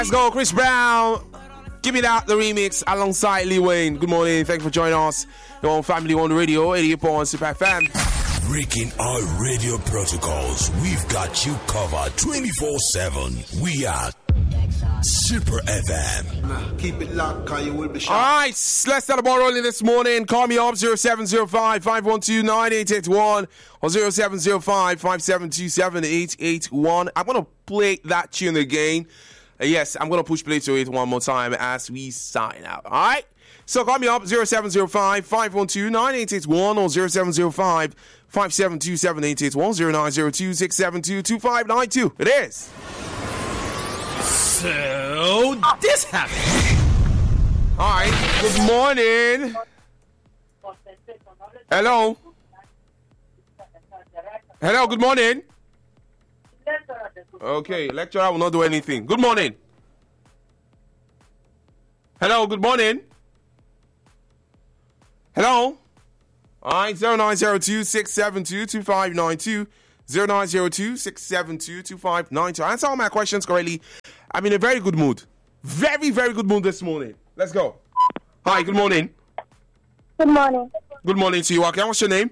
Let's go, Chris Brown. Give me that, the remix alongside Lee Wayne. Good morning. Thank you for joining us. Your own family on the radio, 88.1 Super FM. Breaking our radio protocols, we've got you covered 24/7. We are Super FM. Keep it locked, cause you will be shot. All right, let's start the ball rolling this morning. Call me up 0705 512 9881 or 0705 572 7881. I'm going to play that tune again. Yes, I'm going to push play to it one more time as we sign out. All right? So call me up 0705 512 9881 or 0705 572 7881 0902 672 2592. It is. So this happened. All right. Good morning. Hello. Hello. Good morning. Okay. Lecturer will not do anything. Good morning. Hello. Good morning. Hello. All right. 0902 672 2592. 0902 672 2592. Answer all my questions correctly. I'm in a very good mood. Very, very good mood this morning. Let's go. Hi, good morning. Good morning. Good morning to you. Okay, what's your name?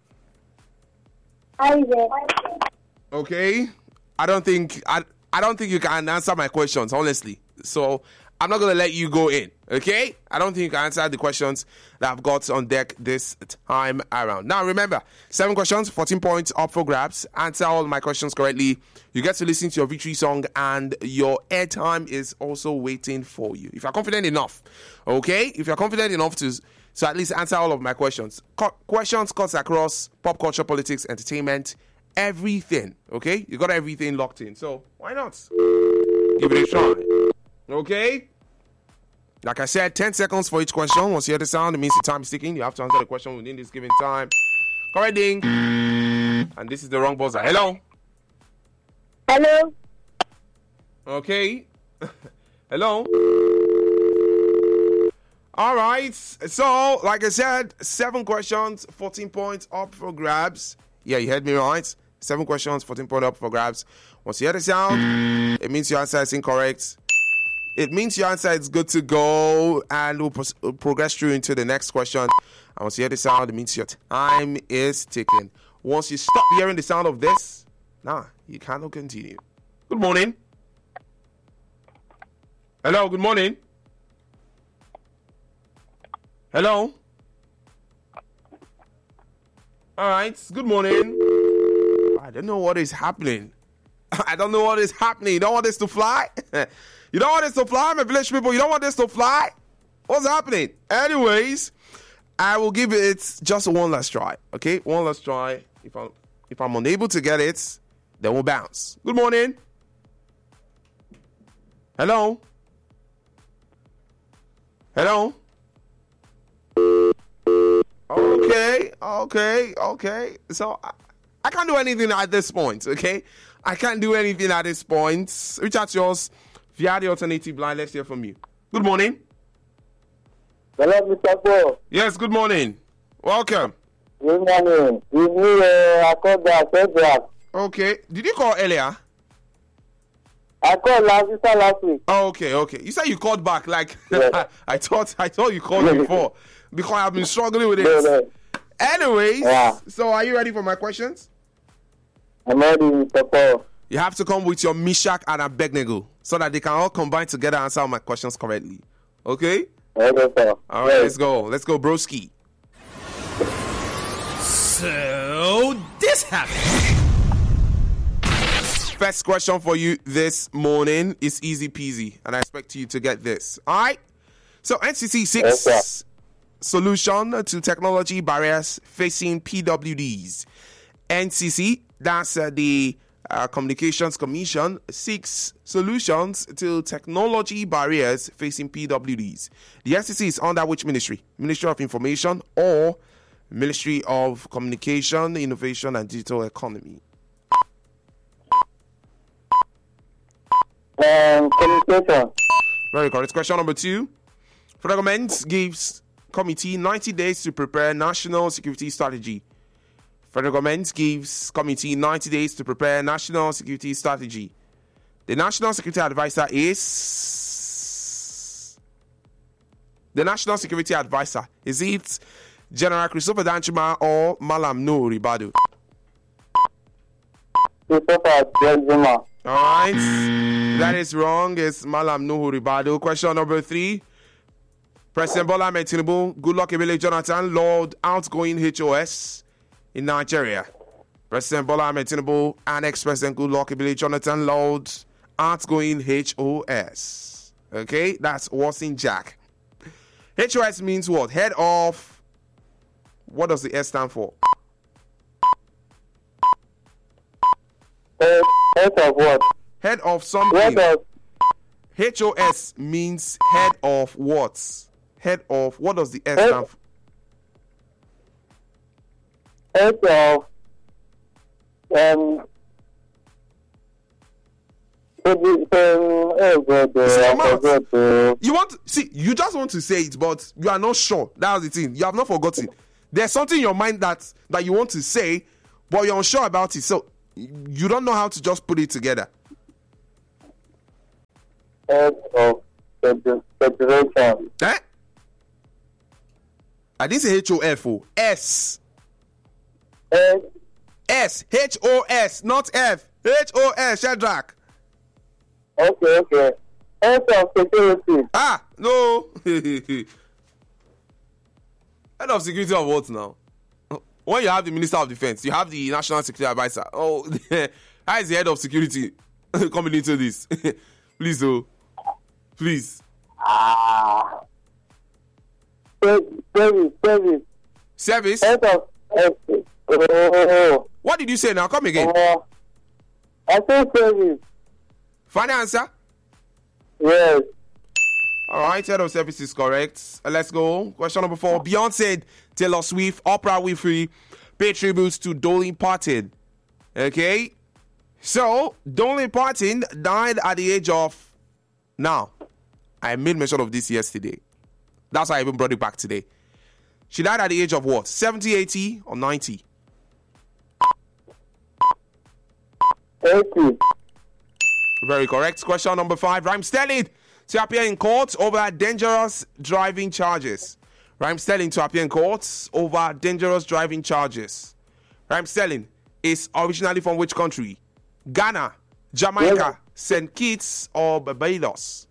Isaac. Okay. I don't think you can answer my questions, honestly. So I'm not gonna let you go in. Okay? I don't think you can answer the questions that I've got on deck this time around. Now remember, 7 questions, 14 points up for grabs. Answer all my questions correctly. You get to listen to your victory song, and your airtime is also waiting for you. If you're confident enough, okay? If you're confident enough to at least answer all of my questions. Questions cuts across pop culture, politics, entertainment, everything, okay? You got everything locked in. So why not? Give it a try. Okay? Like I said, 10 seconds for each question. Once you hear the sound, it means the time is ticking. You have to answer the question within this given time. Correct ding. And this is the wrong buzzer. Hello? Hello. Okay. Hello? All right. So, like I said, 7 questions, 14 points up for grabs. Yeah, you heard me right. 7 questions, 14 points up for grabs. Once you hear the sound, it means your answer is incorrect. It means your answer is good to go, and we'll progress through into the next question. And once you hear the sound, it means your time is ticking. Once you stop hearing the sound of this, you cannot continue. Good morning. Hello, good morning. Hello. All right, good morning. I don't know what is happening. I don't know what is happening. You don't want this to fly? You don't want this to fly, my village people? You don't want this to fly? What's happening? Anyways, I will give it just one last try. Okay, one last try. If I'm unable to get it, then we'll bounce. Good morning. Hello. Hello. Okay. So I can't do anything at this point. Okay, I can't do anything at this point. Reach out to us via the alternative line. Let's hear from you. Good morning. Hello, Mr. Paul. Yes, good morning. Welcome. Good morning. It's me, I called that. Okay. Did you call earlier? I called last week. Oh, okay. You said you called back. Like, Yeah. I thought you called before because I've been struggling with it. Yeah. Anyways, Yeah. So are you ready for my questions? I'm ready, Mr. Paul. You have to come with your Mishak and Abednego so that they can all combine together and answer all my questions correctly. Okay? Okay, sir. All right, let's go. Let's go, broski. So this happened. First question for you this morning is easy peasy, and I expect you to get this. All right? So NCC 6 Yes, sir. solution to technology barriers facing PWDs. NCC, that's the Communications Commission, seeks solutions to technology barriers facing PWDs. The NCC is under which ministry? Ministry of Information or Ministry of Communication, Innovation and Digital Economy? Communication. Very correct. Question number 2. Federal government gives committee 90 days to prepare national security strategy. Federal government gives committee 90 days to prepare national security strategy. The National Security Advisor is... The National Security Advisor, is it General Christopher Danchuma or Malam Nuhu Ribadu? Christopher Danchuma. All right. That is wrong. It's Malam Nuhu Ribadu. Question number 3. President Bola Ahmed Tinubu, Goodluck Ebele Jonathan, Lord outgoing HOS in Nigeria. President Bola Ahmed Tinubu and ex-President Goodluck Ebele Jonathan, Lord outgoing HOS. Okay, that's Wasing Jack. HOS means what? Head of... What does the S stand for? Head of what? Head of something. HOS means head of what? Head of... What does the S stand for? Head of... You want to, see, you just want to say it, but you are not sure. That's the thing. You have not forgotten. There's something in your mind that you want to say, but you're unsure about it. So you don't know how to just put it together. Head of Federation. Eh? I didn't say HOF. S. S. HOS, not F. HOS, Shadrach. Okay. Head of Security. Ah, no. Head of Security of what now? When you have the Minister of Defense, you have the National Security Advisor. Oh, how is the Head of Security coming into this? Please, oh. Please. Service? Head of... What did you say now? Come again. I said service. Final answer? Yes. All right, head of service is correct. Let's go. Question number 4. Beyonce, Taylor Swift, Oprah Winfrey pay tributes to Dolly Parton. Okay? So, Dolly Parton died at the age of... Now, I made mention of this yesterday. That's why I even brought it back today. She died at the age of what? 70, 80, or 90? 80. Very correct. Question number 5. Raheem Sterling to appear in court over dangerous driving charges. Raheem Sterling to appear in court over dangerous driving charges. Raheem Sterling is originally from which country? Ghana, Jamaica, St. Kitts, or Barbados?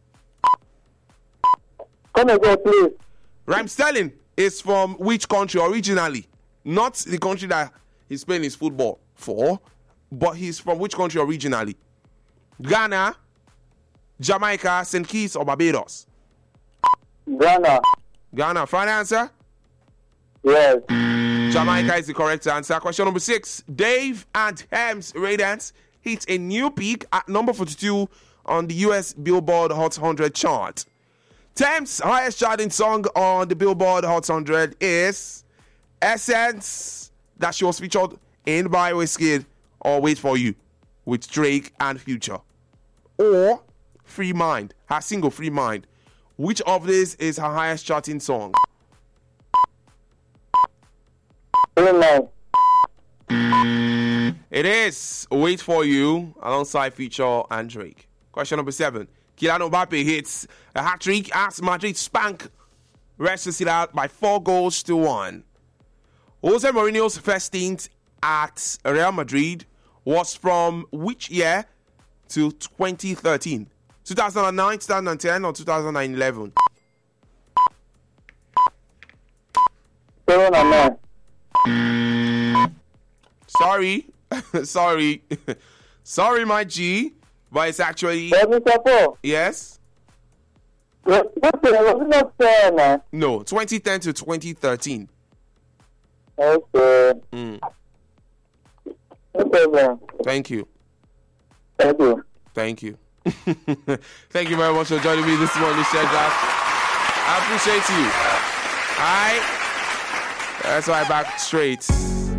Come again, please. Raheem Sterling is from which country originally? Not the country that he's playing his football for, but he's from which country originally? Ghana, Jamaica, St. Kitts, or Barbados? Ghana. Ghana. Final answer? Yes. Jamaica is the correct answer. Question number 6. Dave and Hems Radiance hit a new peak at number 42 on the US Billboard Hot 100 chart. Thames' highest charting song on the Billboard Hot 100 is Essence, that she was featured in by Wizkid, or Wait For You with Drake and Future, or Free Mind, her single Free Mind. Which of these is her highest charting song? Free Mind. It is Wait For You alongside Future and Drake. Question number 7. Kylian Mbappe hits a hat-trick as Madrid spank Real Sociedad by 4-1. Jose Mourinho's first stint at Real Madrid was from which year to 2013? 2009, 2010, or 2011? 2009. Sorry. Sorry, my G. But it's actually... Yes? Was it not fair, man? No, 2010 to 2013. Okay. No problem. Thank you. Thank you. Thank you. Thank you very much for joining me this morning, Shedrack. I appreciate you. All right? That's why I'm back straight.